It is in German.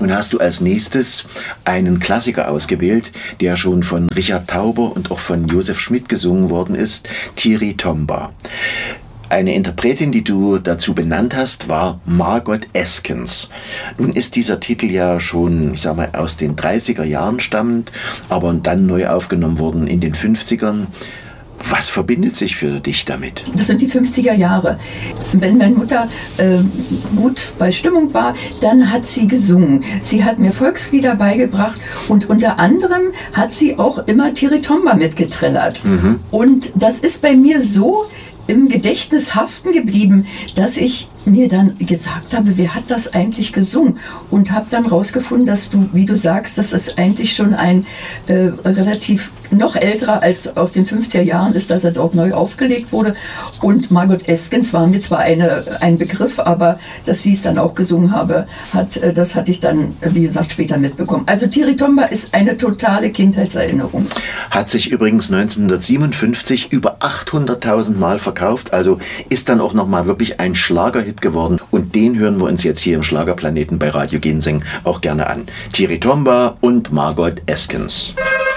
Und hast du als nächstes einen Klassiker ausgewählt, der schon von Richard Tauber und auch von Josef Schmidt gesungen worden ist, Tiri Tomba. Eine Interpretin, die du dazu benannt hast, war Margot Eskens. Nun ist dieser Titel ja schon, ich sag mal, aus den 30er Jahren stammend, aber dann neu aufgenommen worden in den 50ern. Was verbindet sich für dich damit? Das sind die 50er Jahre. Wenn meine Mutter gut bei Stimmung war, dann hat sie gesungen. Sie hat mir Volkslieder beigebracht und unter anderem hat sie auch immer Tiri Tomba mitgetrillert. Und das ist bei mir so im Gedächtnis haften geblieben, dass ich mir dann gesagt habe, wer hat das eigentlich gesungen? Und habe dann rausgefunden, dass du, wie du sagst, dass es eigentlich schon ein relativ noch älterer als aus den 50er Jahren ist, dass er dort neu aufgelegt wurde. Und Margot Eskens war mir zwar ein Begriff, aber dass sie es dann auch gesungen habe, das hatte ich dann, wie gesagt, später mitbekommen. Also Tiri Tomba ist eine totale Kindheitserinnerung. Hat sich übrigens 1957 über 800.000 Mal verkauft, also ist dann auch nochmal wirklich ein Schlagerhit geworden. Und den hören wir uns jetzt hier im Schlagerplaneten bei Radio Ginseng auch gerne an. Tiri Tomba und Margot Eskens.